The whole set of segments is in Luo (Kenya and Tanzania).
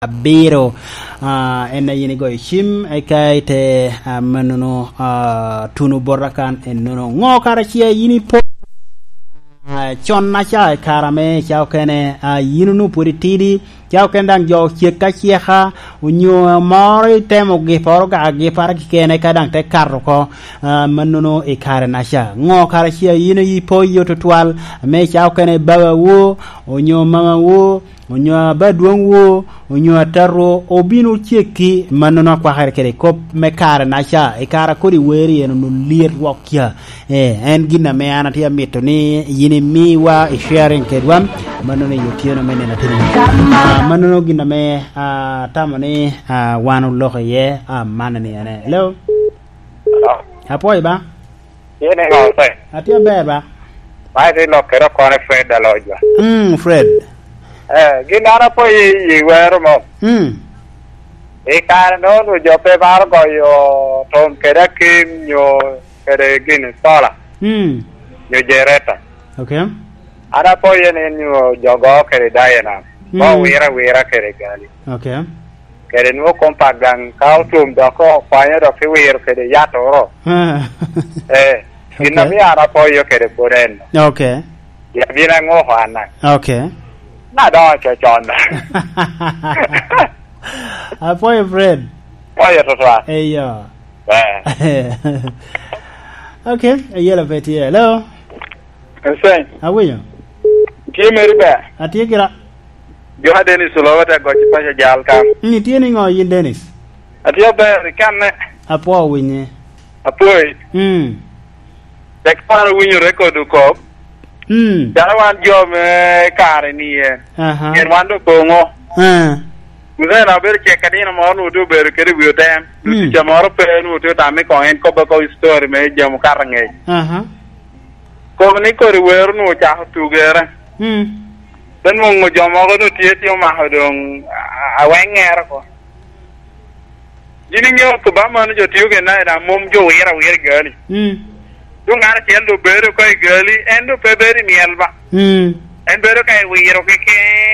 Biro en yini go shim e kaite manuno tunu borakan en no ngo kara chia yini po chon na cha karame chao kene yinu nu puri tidi chao kendang jo chia ka chia ha unyo mori temo ge poroga ge para kene kadang te karko manuno e kare na cha ngo kara chia yinu yi po yo total me chao kene baba wo unyo mama wo onyo badwong wo onyo tarro obino cheki manono kwa kere kop me kare na cha e kara kodi weri en no lir wokya en gina me ana tia mito ni yini miwa e sharing kedwam manono yotino mene na tini manono gina me tamani wanu loho ye manani ane hello hapo ba yene ngose atia beba mai de lo kero kone Fred aloja Fred ginara po yi wero mo e kar no no jo pe bar go yo tom kera kim yo kere gin sola yo jereta okay ara po yene yo jogo kere dayana mo wira kere gali okay kere no kompagang kau tum do ko kwanya do fi wir kere yato ro ina mi ara po yo kere boren okay ya bina ngo hana okay na do cho chon apoy Fred oye totoa eyo okay ayela peti hello Ensei how are you kimeri ba atigira yo hadeni sulawata go ci pasha jal kam ni tieni ngo yin Dennis atiyo be kan apo winye apoy tek para winyo record ko Jarawan jom kare ni yen wando kongo Muzena na ber che kadina mo nu do ber kere biutem du ti chamoro pe nu to tame ko en ko ba ko story me jam karange ko ni ko wer nu cha tu gere ben mo jomo ko nu tie ti ma hodong awenger ko jini nyo ko ba man jo tiu ge na da mom jo wira gani tu ngara chendo bero ko gali endo pe beri mielba en bero kai wiro ke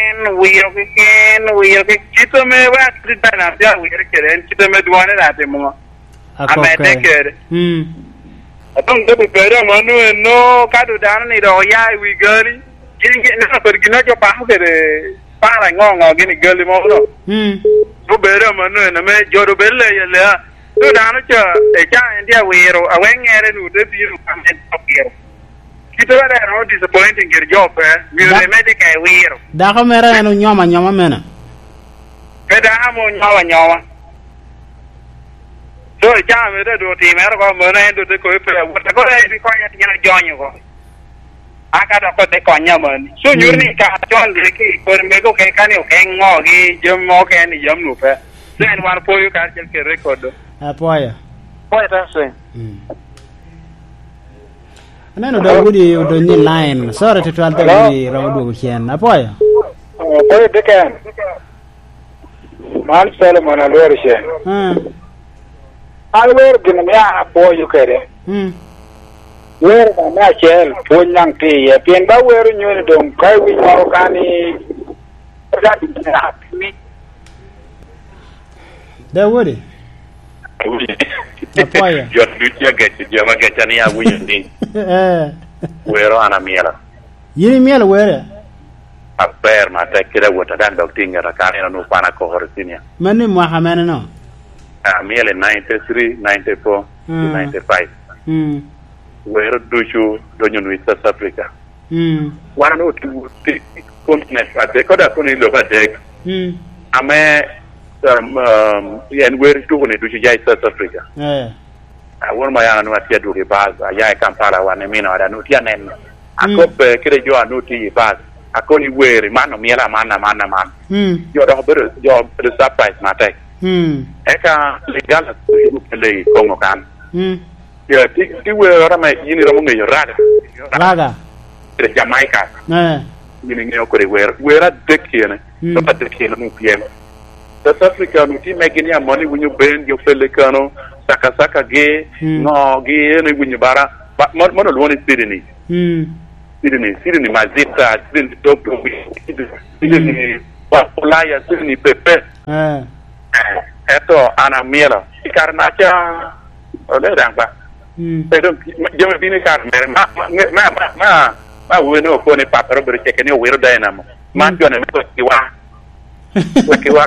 kito me wa trita na ya wiro keren kito me duane na te mo amete kere atong de bero manu no kadu dan ni do ya wi gali gini na ko gina jo pa kere para ngongo gini gali mo no tu bero manu na me jodo belle ya tu dano cha e cha ndia wiro awengere nu de biru kamen tokiro kito wala no disappointing your job mi re medica e wiro da ko mera no nyoma mena kada amo nyawa so cha me do ti mer ko mo na do de ko pe wata ko e ko ya tinya jonyo ko aka da ko de ko nyama so nyurni ka jon de ki ko me ko ke kan o ke ngo gi jomo ke ni jom nu pe den war po yu ka ke record apoya poya tase neno Daudi do ni line sorry to alta ni rawdu kien apoya poya dekan mal Solomon alwer she alwer gin me apoyo kere wer na chel punyang ti ye pien ba wer nyu dong kai wi mo kani Daudi apoya yo dutia gachi jama gachani ya winyo ni wero ana miela yini miela were aper mata kira wota dan doktinga rakani no pana ko horsinia mani Mohamed no miele 93 94 95 wero duchu donyo no South Africa wana no tu continent ade koda koni lo badek ame yen weri tu ne duchu jai South Africa won ma yana no atia du baza ya Kampala wane mina ada no tia nen akope kire jo anuti baza akoni weri mano miela mana yo do ber yo the surprise mate eka legal le kongo kan yo ti weri rama yini ramo ngi raga de Jamaica yini ngi ko wera dekene to pa dekene mu piem South Africa no ti megini ya money when you bend your pelikano saka ge no ge ne when you bara mo no one Sydney mazita Sydney wa ulaya sini pepe eto ana miela ikarna cha ole rangba pero yo me vine kar ma bueno ko ne papero ber che ne wero dynamo man jone ko kiwa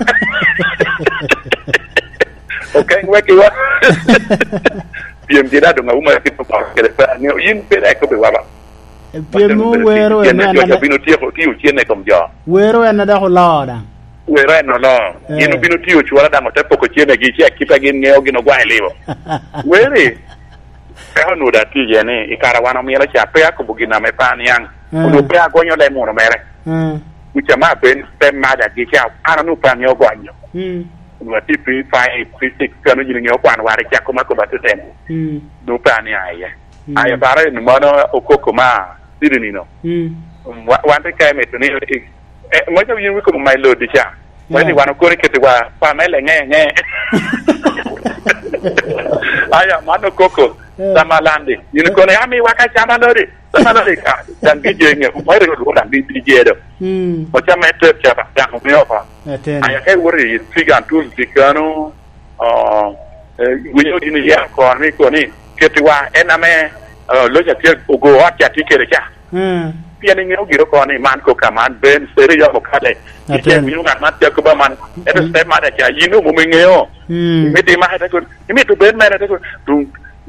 okay kiwa bien dirá don uma que que ne yin pera ko be wala Piemu wero na bino tieko tiu tiene kom jo wero na da hola wero no lo yinu bino tiu chuala da mo tepo ko tiene gi chi akipa gi ngeo gi no gwa eliwo weri pero no da ti yene ikara wana miela cha pe ko bugina me pan yang no pe agonyo le mo no mere uchama ben pe mada gi cha ana no pan yo gwanyo no ti pi fai critic kanu yinu ngeo kwan ware cha ko ma ko batuten no pan ya aya bare no mono okoko ma Sydney no. One time it ni mo jo yin ko mai lo di cha. Wani wana ko ke wa pa mai le nge. Aya mano koko samalande. Yin ko ne ami waka chama lo di. Samalande ka. Dan gi je nge mo re lo dan di je do. Mo cha mai te cha ba dan mo yo pa. Aya kai wori figan tu fikano winyo di ni ya ko ni ko ni ke wa ename lo ja tie ugo wat ja tikere cha piani ngeo giro ko ni man ko kaman ben seri yo ko kale ke minu kan mat ja ko ba man eto step ma da ja yinu mo ngeo mi ti ma ha ko mi to ben ma da ko dung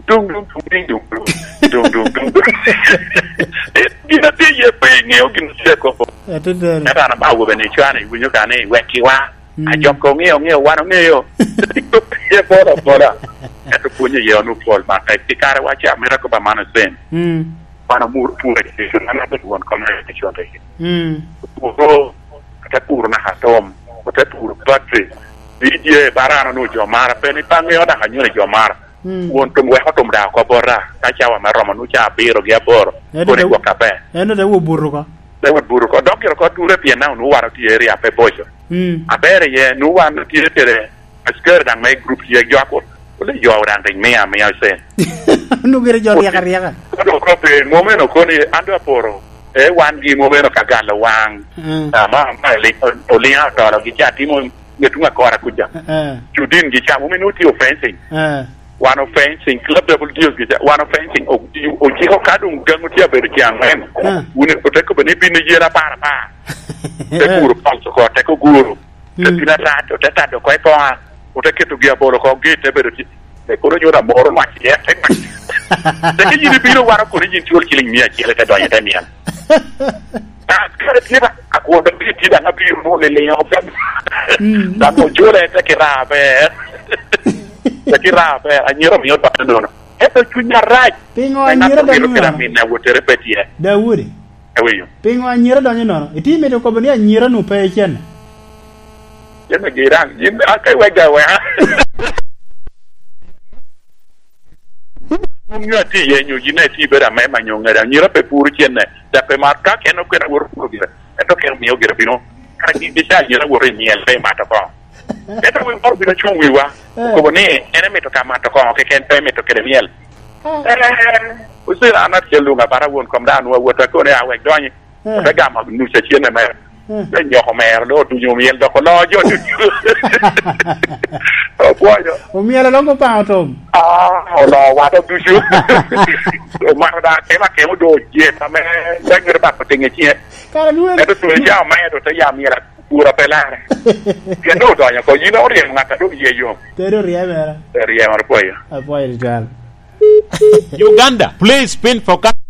ina ti ye pe ngeo gin se ko eto da na ba wo be ni chani winyo kan ni weki wa a jom ko ngeo wa no ngeo ye bora eto punya ya no pol ma kai tikare wa cha mera ko ba mana sen para mur pure ke ana be won ko na ke chonte ko ta pur na hatom ko ta pur batri DJ barana no jo mara pe ni pange oda hanyo jo mara won tum we hatom da ko bora ta cha wa maroma no cha biro ge bor ko ni ko kape eno de wo buru ko dok ko ture pia na no wara ti area pe bojo abere ye no wan ti tere asker dang mai group ye jo ko le yo ran ding me sen no gere jo riaga ko pe momento ko ni ando poro wan gi momento kagala wang ma le olia to lo gi cha ti mo ngetunga ko ara kuja judin gi cha momento ti offensing one offensing club double deals gi cha one offensing o ji ko kadung gangu ti aber ki angen une ko te ko beni bin yera para pa te guru falso ko te ko guru te pinata to te ta do ko po ute tu gia boro ko gete berti e ko nyora moro ma ki e te ke yiri biro wara ko ni tiol kiling mi aki le ka doya damian kare tiba ako da bi ti da na bi mo le le yo da mo jore te ke rabe anyiro mi ota no e to chunya raj pingo anyiro da no mi na wote repeti e da wuri eweyo pingo anyiro da no iti me ko bani anyiro no pe chen yana girang yin akai waga wa Mungkin ti ye nyu jine ti bera mai manyo ngara nyira pe puru chenne da pe marka keno kena wor puru gira eto ken mio gira bino kara ki bisa nyira wor ni el pe mata ko eto we por bino chungwi wa ko bone ene meto ka mata ko ke ken pe meto ke miel usi ana chelu nga para won kom dan wa wota ko ne awek donyi da gama nu se chenne mai ben yo ko mer do tu yo miel do ko lo jo o puoyo o miel lo ko pa tom o lo wa do tu ju o ma da ke ma ke mo do je ta me da ngir ba ko tinge chi cara nu e do tu ja ma do ta ya miel pura pelare che no do ya ko yino ri ngata do ye yo te do riemera riemera puoyo puoyo il Uganda, please spin for